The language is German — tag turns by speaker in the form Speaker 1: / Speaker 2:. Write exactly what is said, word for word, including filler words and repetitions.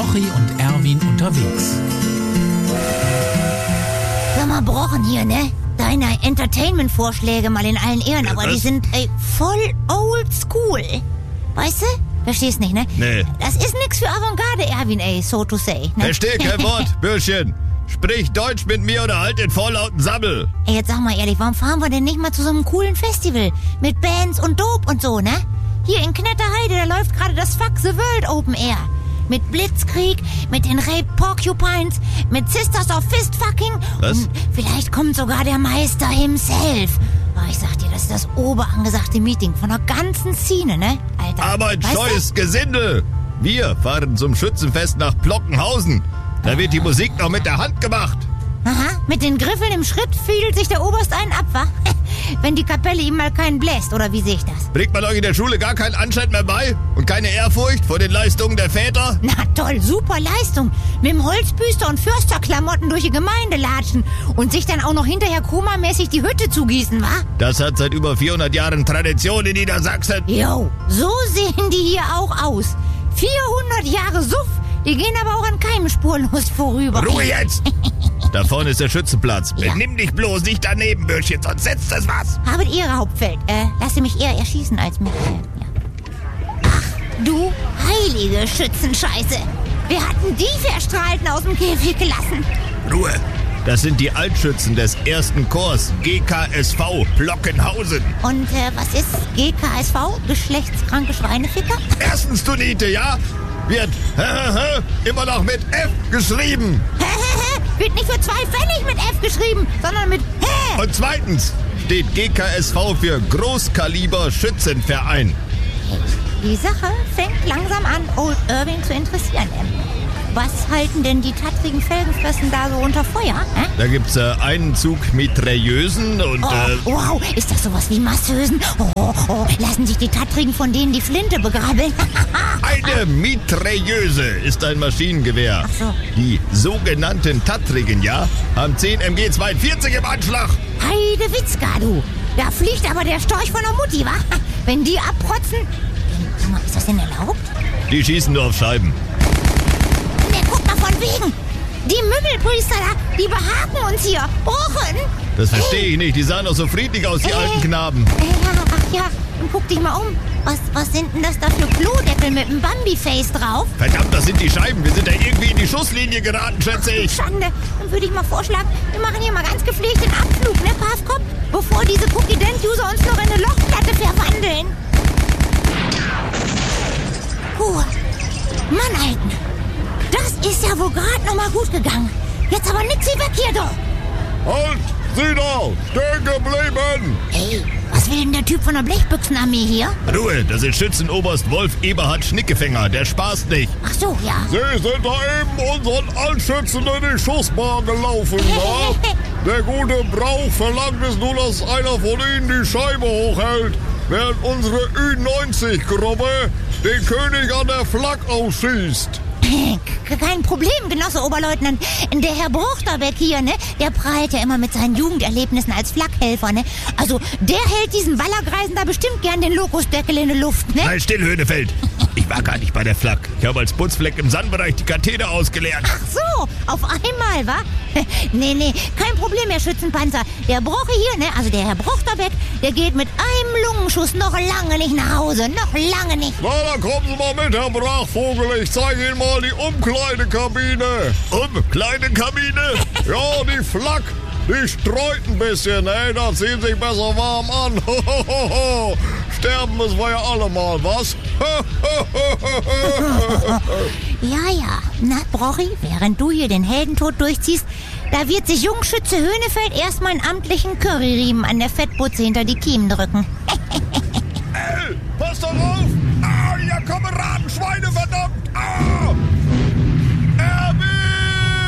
Speaker 1: Brochi und Erwin unterwegs.
Speaker 2: Sag mal, Brochen hier, ne? Deine Entertainment-Vorschläge mal in allen Ehren, aber
Speaker 3: Was?
Speaker 2: die sind ey, voll old school. Weißt du? Verstehst nicht, ne?
Speaker 3: Nee.
Speaker 2: Das ist nix für Avantgarde, Erwin, ey, so to say. Ne?
Speaker 3: Versteh kein Wort, Bürschchen. Sprich Deutsch mit mir oder halt den vorlauten Sammel.
Speaker 2: Ey, jetzt sag mal ehrlich, warum fahren wir denn nicht mal zu so einem coolen Festival? Mit Bands und Dope und so, ne? Hier in Knetterheide, da läuft gerade das Fuck the World Open Air. Mit Blitzkrieg, mit den Rape Porcupines, mit Sisters of Fistfucking.
Speaker 3: Was?
Speaker 2: Und vielleicht kommt sogar der Meister himself. Oh, ich sag dir, das ist das oberangesagte Meeting von der ganzen Szene, ne? Alter.
Speaker 3: Aber ein
Speaker 2: weißt du?
Speaker 3: scheues Gesindel. Wir fahren zum Schützenfest nach Plockenhausen. Da wird die Musik noch mit der Hand gemacht.
Speaker 2: Aha, mit den Griffeln im Schritt fiedelt sich der Oberst einen ab, wa? Wenn die Kapelle ihm mal keinen bläst, oder wie sehe ich das?
Speaker 3: Bringt man euch in der Schule gar keinen Anstand mehr bei? Und keine Ehrfurcht vor den Leistungen der Väter?
Speaker 2: Na toll, super Leistung. Mit dem Holzbüster und Försterklamotten durch die Gemeinde latschen und sich dann auch noch hinterher komamäßig die Hütte zugießen, wa?
Speaker 3: Das hat seit über vierhundert Jahren Tradition in Niedersachsen.
Speaker 2: Jo, so sehen die hier auch aus. vierhundert Jahre Suff, die gehen aber auch an keinem spurlos vorüber.
Speaker 3: Ruhe jetzt! Da vorne ist der Schützenplatz.
Speaker 2: Ja.
Speaker 3: Benimm dich bloß nicht daneben, Bürschchen, sonst setzt es was.
Speaker 2: Habet Ihre Hauptfeld. Äh, lasse mich eher erschießen als mich. Äh, ja. Ach, du heilige Schützenscheiße. Wir hatten die Verstrahlten aus dem Käfig gelassen.
Speaker 3: Ruhe! Das sind die Altschützen des ersten Korps G K S V Plockenhausen.
Speaker 2: Und äh, was ist G K S V? Geschlechtskranke Schweineficker?
Speaker 3: Erstens, Tunite, ja? Wird immer noch mit F geschrieben.
Speaker 2: Wird nicht für zwei Pfennig mit F geschrieben, sondern mit Hä.
Speaker 3: Und zweitens steht G K S V für Großkaliber Schützenverein.
Speaker 2: Die Sache fängt langsam an, Old Irving zu interessieren. Ähm, Was halten denn die tattrigen Felgenfressen da so unter Feuer? Hä?
Speaker 3: Da gibt's äh, einen Zug Mitrailleusen und...
Speaker 2: Oh,
Speaker 3: Äh,
Speaker 2: wow, ist das sowas wie Masseusen? Oh, oh, lassen sich die Tattrigen von denen die Flinte begrabbeln?
Speaker 3: eine Mitrailleuse ist ein Maschinengewehr.
Speaker 2: Ach so.
Speaker 3: Die sogenannten Tattrigen, ja, haben zehn M G zweiundvierzig im Anschlag.
Speaker 2: Heide Witzka, du. Da fliegt aber der Storch von der Mutti, wa? Wenn die abprotzen... Sag mal, ist das denn erlaubt?
Speaker 3: Die schießen nur auf Scheiben.
Speaker 2: Ne, guck mal von wegen. Die Mümmelpriester da, die behaken uns hier. Brochen.
Speaker 3: Das verstehe ich nicht. Die sahen doch so friedlich aus, die
Speaker 2: Äh.
Speaker 3: alten Knaben.
Speaker 2: Äh, ja, ach ja, und guck dich mal um. Was, was sind denn das da für Klodeckel mit einem Bambi-Face drauf?
Speaker 3: Verdammt, das sind die Scheiben. Wir sind da irgendwie in die Schusslinie geraten, schätze ich.
Speaker 2: Schande. Dann würde ich mal vorschlagen, wir machen hier mal ganz gepflegt den Abflug, ne, Pafkop? Bevor diese Cookie-Dent-User uns noch in eine Lochplatte verwandeln. Puh. Mann, Alten. Das ist ja wohl gerade noch mal gut gegangen. Jetzt aber nix wie weg hier, doch.
Speaker 3: Halt! Sieh da! Stehen geblieben!
Speaker 2: Ey, was will denn der Typ von der Blechbüchsenarmee hier?
Speaker 3: Ruhe, das ist Schützenoberst Wolf Eberhard Schnickefänger. Der spaßt nicht.
Speaker 2: Ach so, ja.
Speaker 4: Sie sind da eben unseren Altschützen in die Schussbahn gelaufen, wa? Der gute Brauch verlangt es nur, dass einer von ihnen die Scheibe hochhält, während unsere Ü neunzig Gruppe den König an der Flak ausschießt.
Speaker 2: Kein Problem, Genosse Oberleutnant. Der Herr Bruchterbeck hier, ne, der prahlt ja immer mit seinen Jugenderlebnissen als Flakhelfer, ne? Also, der hält diesen Wallergreisen da bestimmt gern den Lokusdeckel in die Luft, ne?
Speaker 3: Halt still, Höhnefeld. Ich war gar nicht bei der Flak. Ich habe als Putzfleck im Sandbereich die Katheter ausgeleert.
Speaker 2: Ach so, auf einmal, wa? Nee, nee, kein Problem, Herr Schützenpanzer. Der Broche hier, ne, also der Herr Bruchterbeck, der geht mit einem Lungenschuss noch lange nicht nach Hause. Noch lange nicht.
Speaker 4: Na, dann kommen Sie mal mit, Herr Brachvogel. Ich zeige Ihnen mal die Umkleidekabine.
Speaker 3: Umkleidekabine?
Speaker 4: Ja, die Flak, die streut ein bisschen, ey. Da ziehen sich besser warm an. Sterben müssen wir ja alle mal, was?
Speaker 2: Ja, ja. Na, Brochi, während du hier den Heldentod durchziehst, da wird sich Jungschütze Höhnefeld erstmal einen amtlichen Curryriemen an der Fettbutze hinter die Kiemen drücken.
Speaker 4: Ey, pass doch auf! Ah, ihr Kameraden, Schweine, verdammt!